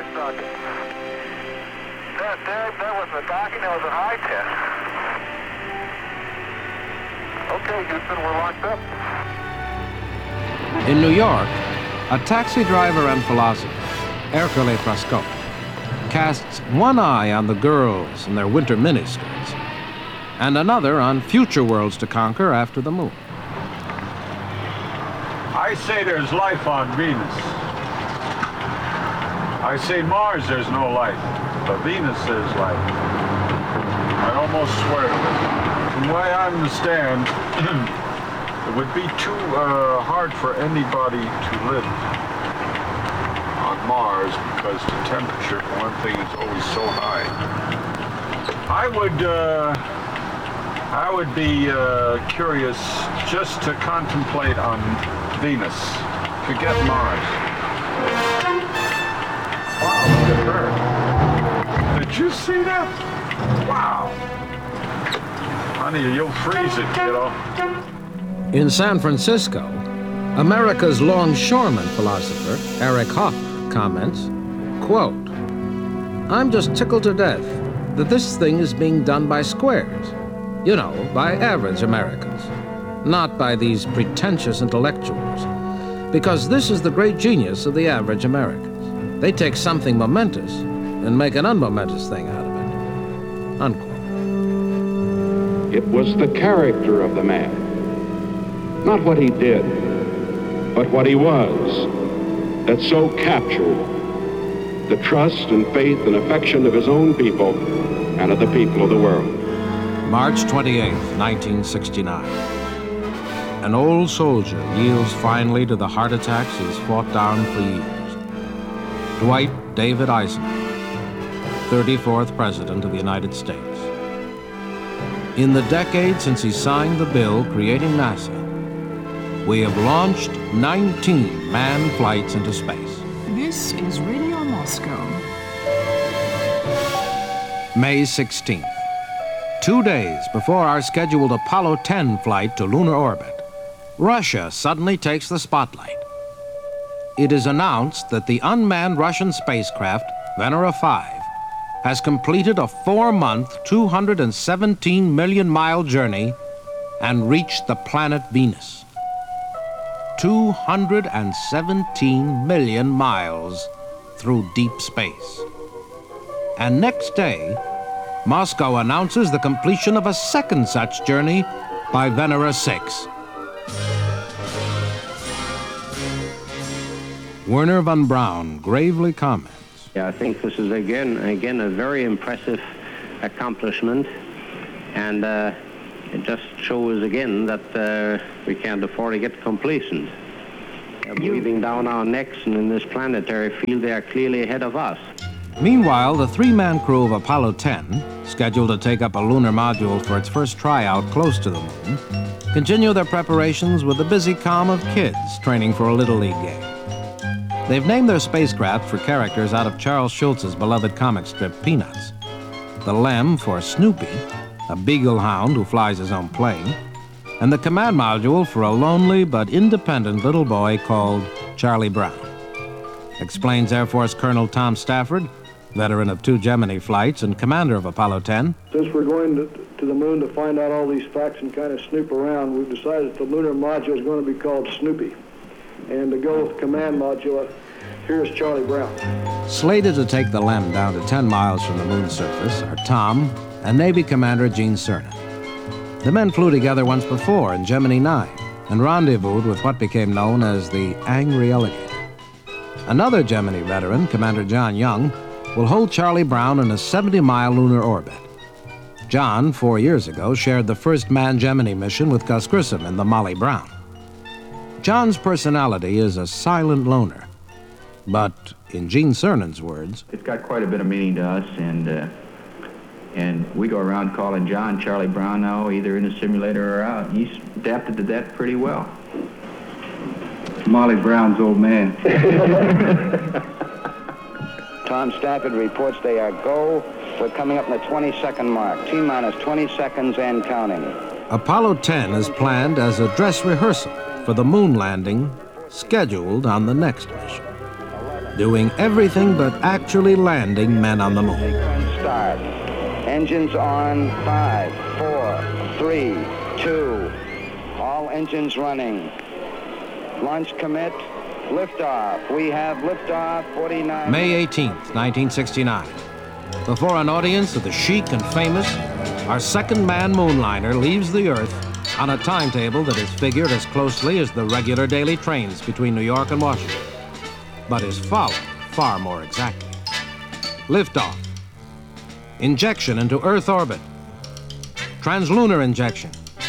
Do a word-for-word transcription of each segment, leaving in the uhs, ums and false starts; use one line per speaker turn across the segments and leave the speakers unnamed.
eye socket. That, that, that wasn't a docking, that was an eye test. Okay, Houston, we're locked up.
In New York, a taxi driver and philosopher, Ercole Frascot, casts one eye on the girls in their winter miniskirts and another on future worlds to conquer after the moon.
I say there's life on Venus. I say Mars there's no life, but Venus there's life. I almost swear to it. From what I understand, it would be too uh, hard for anybody to live on Mars because the temperature, for one thing, is always so high. I would, uh, I would be uh, curious just to contemplate on Venus. Forget Mars. Wow, look at her. Did you see that? Wow. Honey, you'll freeze it, kiddo.
In San Francisco, America's longshoreman philosopher, Eric Hoff, comments, quote, "I'm just tickled to death that this thing is being done by squares. You know, by average Americans, not by these pretentious intellectuals. Because this is the great genius of the average Americans. They take something momentous and make an unmomentous thing out of it." Unquote.
It was the character of the man, not what he did, but what he was, that so captured the trust and faith and affection of his own people and of the people of the world.
March twenty-eighth, nineteen sixty-nine. An old soldier yields finally to the heart attacks he's fought down for years. Dwight David Eisenhower, thirty-fourth President of the United States. In the decade since he signed the bill creating NASA, we have launched nineteen manned flights into space.
This is Radio Moscow.
May sixteenth. Two days before our scheduled Apollo ten flight to lunar orbit, Russia suddenly takes the spotlight. It is announced that the unmanned Russian spacecraft, Venera five, has completed a four-month, two hundred seventeen million mile journey and reached the planet Venus. two hundred seventeen million miles through deep space. And next day, Moscow announces the completion of a second such journey by Venera six. Werner von Braun gravely comments.
Yeah, I think this is again, again a very impressive accomplishment, and uh, it just shows again that uh, we can't afford to get complacent. They're breathing down our necks, and in this planetary field, they are clearly ahead of us.
Meanwhile, the three-man crew of Apollo ten, scheduled to take up a lunar module for its first tryout close to the moon, continue their preparations with the busy calm of kids training for a Little League game. They've named their spacecraft for characters out of Charles Schulz's beloved comic strip, Peanuts. The Lem for Snoopy, a beagle hound who flies his own plane, and the command module for a lonely but independent little boy called Charlie Brown. Explains Air Force Colonel Tom Stafford, veteran of two Gemini flights and commander of Apollo ten.
Since we're going to, to the moon to find out all these facts and kind of snoop around, we've decided that the lunar module is going to be called Snoopy. And to go with command module, here's Charlie Brown.
Slated to take the Lem down to ten miles from the moon's surface are Tom and Navy Commander Gene Cernan. The men flew together once before in Gemini nine and rendezvoused with what became known as the Angry Alligator. Another Gemini veteran, Commander John Young, will hold Charlie Brown in a seventy-mile lunar orbit. John, four years ago, shared the first manned Gemini mission with Gus Grissom in the Molly Brown. John's personality is a silent loner, but in Gene Cernan's words,
it's got quite a bit of meaning to us, and uh, and we go around calling John Charlie Brown now, either in the simulator or out. He's adapted to that pretty well. Molly Brown's old man.
Tom Stafford reports they are go. We're coming up in the twenty-second mark. T minus twenty seconds and counting.
Apollo ten is planned as a dress rehearsal for the moon landing scheduled on the next mission. doing everything but actually landing men on the moon.
Sequence start. Engines on. Five, four, three, two. All engines running. Launch commit. Liftoff. We have liftoff. forty-nine.
May eighteenth, nineteen sixty-nine. Before an audience of the chic and famous, our second manned moonliner leaves the Earth on a timetable that is figured as closely as the regular daily trains between New York and Washington, but is followed far more exactly. Liftoff. Injection into Earth orbit. Translunar injection.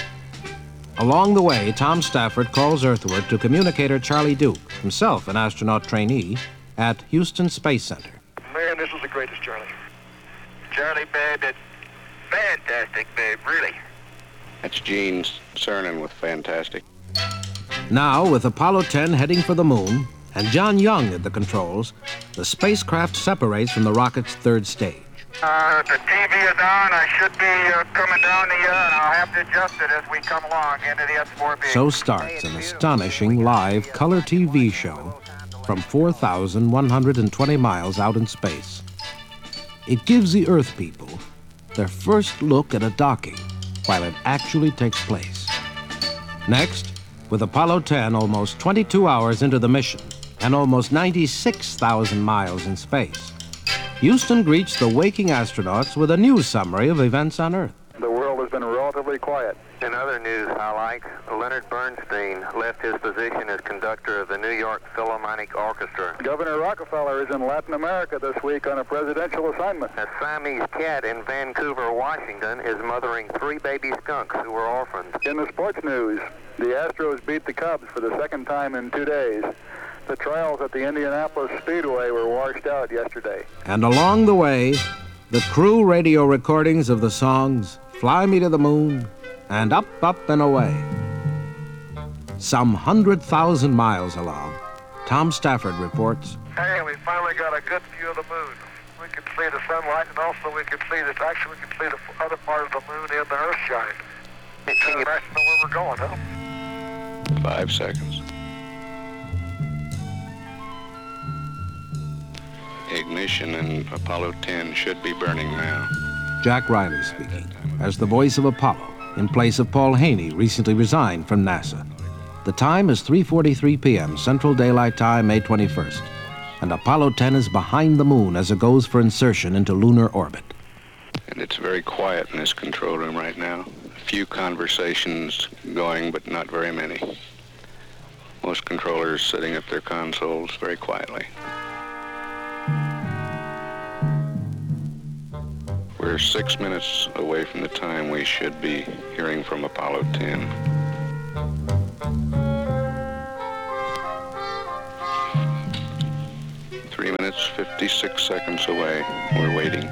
Along the way, Tom Stafford calls Earthward to communicator Charlie Duke, himself an astronaut trainee, at Houston Space Center.
Man, this is the greatest, Charlie. Charlie, babe, it's fantastic, babe, really.
That's Gene Cernan with Fantastic.
Now, with Apollo ten heading for the moon and John Young at the controls, the spacecraft separates from the rocket's third stage.
Uh, the T V is on. I should be uh, coming down the, uh, and I'll have to adjust it as we come along into the S four B.
So starts an astonishing live color T V show from four thousand one hundred twenty miles out in space. It gives the Earth people their first look at a docking while it actually takes place. Next, with Apollo ten almost twenty-two hours into the mission and almost ninety-six thousand miles in space, Houston greets the waking astronauts with a news summary of events on Earth.
The world has been relatively quiet.
In other news highlights, Leonard Bernstein left his position as conductor of the New York Philharmonic Orchestra.
Governor Rockefeller is in Latin America this week on a presidential assignment.
A Siamese cat in Vancouver, Washington is mothering three baby skunks who were orphaned.
In the sports news, the Astros beat the Cubs for the second time in two days. The trials at the Indianapolis Speedway were washed out yesterday.
And along the way, the crew radio recordings of the songs Fly Me to the Moon and Up, Up and Away. Some hundred thousand miles along, Tom Stafford reports,
Hey, we finally got a good view of the moon. We can see the sunlight, and also we can see this. Actually, we can see the other part of the moon in the earth shine. It's uh, nice to know where we're going, huh?
Five seconds. Ignition in Apollo ten should be burning now.
Jack Riley speaking, as the voice of Apollo, in place of Paul Haney, recently resigned from NASA. The time is three forty-three p m Central Daylight Time, May twenty-first, and Apollo ten is behind the moon as it goes for insertion into lunar orbit.
And it's very quiet in this control room right now. A few conversations going, but not very many. Most controllers sitting at their consoles very quietly. We're six minutes away from the time we should be hearing from Apollo ten. Three minutes, fifty-six seconds away. We're waiting.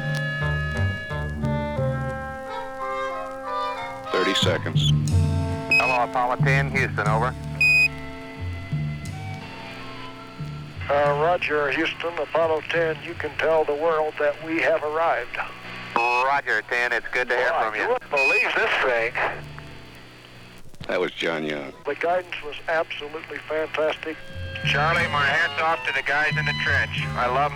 thirty seconds.
Hello, Apollo ten, Houston, over.
Uh, Roger, Houston, Apollo ten, you can tell the world that we have arrived.
Roger, ten, it's good to hear
Well,
from
you
you.
wouldn't believe this thing.
That was John Young.
The guidance was absolutely fantastic.
Charlie, my hat's off to the guys in the trench. I love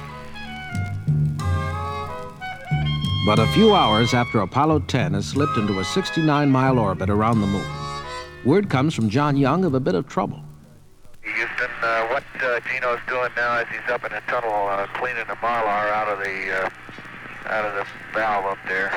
them.
But a few hours after Apollo ten has slipped into a sixty-nine mile orbit around the moon, word comes from John Young of a bit of trouble.
Houston, uh, what uh, Gino's doing now is he's up in the tunnel uh, cleaning the Mylar out of the uh, out of the valve up there.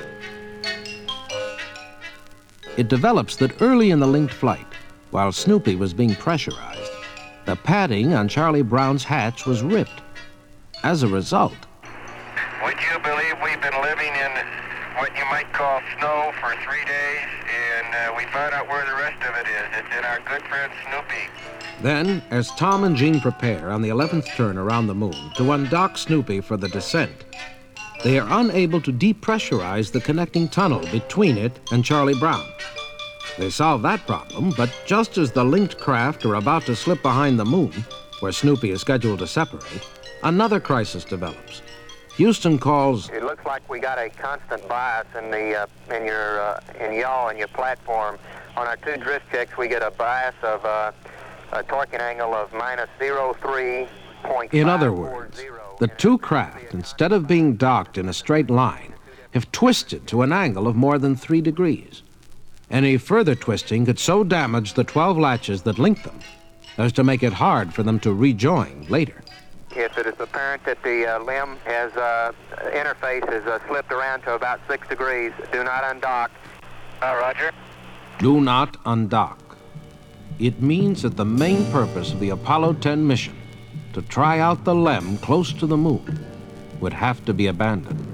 It develops that early in the linked flight, while Snoopy was being pressurized, the padding on Charlie Brown's hatch was ripped. As a result,
Would you believe we've been living in what you might call snow for three days, and uh, we found out where the rest of it is. It's in our good friend Snoopy.
then, as Tom and Gene prepare on the eleventh turn around the moon to undock Snoopy for the descent, they are unable to depressurize the connecting tunnel between it and Charlie Brown. They solve that problem, but just as the linked craft are about to slip behind the moon, where Snoopy is scheduled to separate, another crisis develops. Houston calls.
It looks like we got a constant bias in the uh, in your uh, in yaw and your platform. On our two drift checks, we get a bias of uh, a torquing angle of minus zero three
In other words, the two craft, instead of being docked in a straight line, have twisted to an angle of more than three degrees. Any further twisting could so damage the twelve latches that link them as to make it hard for them to rejoin later.
If it is apparent that the uh, limb has uh, interface has uh, slipped around to about six degrees, do not undock. Uh, Roger.
Do not undock. It means that the main purpose of the Apollo ten mission, to try out the LEM close to the moon, would have to be abandoned.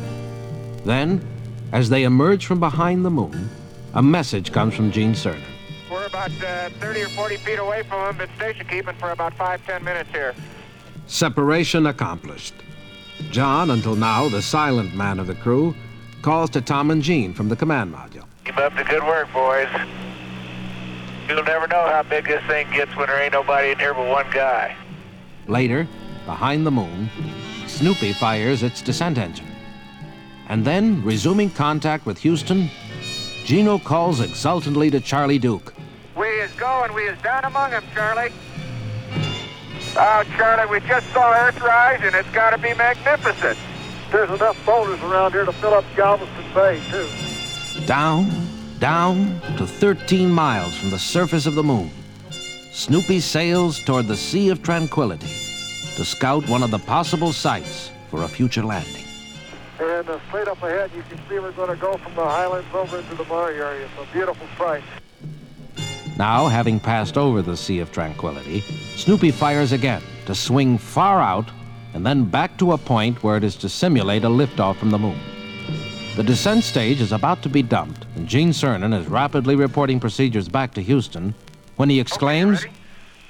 Then, as they emerge from behind the moon, a message comes from Gene Cernan.
We're about uh, thirty or forty feet away from them, been station keeping for about five, ten minutes here.
Separation accomplished. John, until now the silent man of the crew, calls to Tom and Gene from the command module.
Keep up the good work, boys. You'll never know how big this thing gets when there ain't nobody in here but one guy.
Later, behind the moon, Snoopy fires its descent engine. And then, resuming contact with Houston, Gino calls exultantly to Charlie Duke.
We is going, we is down among them, Charlie. Oh, Charlie, we just saw Earthrise, and it's got to be magnificent.
There's enough boulders around here to fill up Galveston Bay, too.
Down, down to thirteen miles from the surface of the moon, Snoopy sails toward the Sea of Tranquility to scout one of the possible sites for a future landing.
And uh, straight up ahead, you can see we're going to go from the highlands over into the Maury area. It's a beautiful sight.
Now, having passed over the Sea of Tranquility, Snoopy fires again to swing far out and then back to a point where it is to simulate a liftoff from the moon. The descent stage is about to be dumped, and Gene Cernan is rapidly reporting procedures back to Houston when he exclaims,
okay,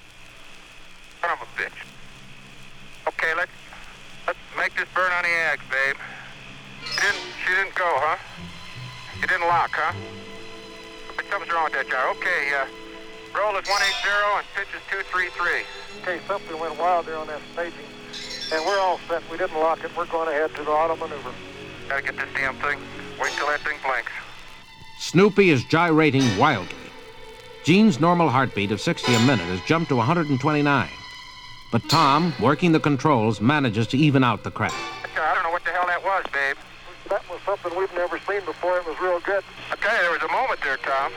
son of a bitch. Okay, let's, let's make this burn on the ags, babe. She didn't, she didn't go, huh? You didn't lock, huh? But something's wrong with that jar. Okay, uh, roll is one eight zero and pitch is two three three.
Okay, something went wild there on that staging. And we're all set. We didn't lock it. We're going ahead to the auto maneuver.
Gotta get this damn thing. Wait till that thing blinks.
Snoopy is gyrating wildly. Gene's normal heartbeat of sixty a minute has jumped to one hundred twenty-nine. But Tom, working the controls, manages to even out the craft.
I don't know what the hell that was, babe.
That was something we've never seen before. It was real good.
I tell you, there was a moment there, Tom.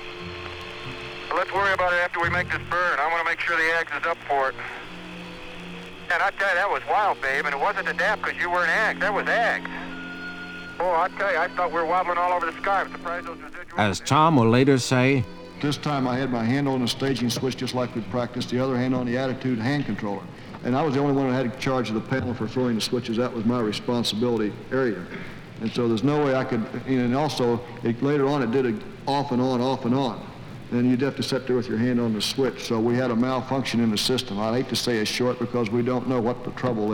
But let's worry about it after we make this burn. I want to make sure the ags is up for it. And I tell you, that was wild, babe, and it wasn't the dap because you weren't ags. That was ags. Oh, I tell you, I thought we were wobbling all over the sky. I'm surprised those residuals...
As Tom will later say,
this time I had my hand on the staging switch just like we practiced, the other hand on the attitude hand controller. And I was the only one that had charge of the panel for throwing the switches. That was my responsibility area. And so there's no way I could, and also it, later on it did it off and on, off and on. And you'd have to sit there with your hand on the switch. So we had a malfunction in the system. I'd hate to say it's short because we don't know what the trouble is.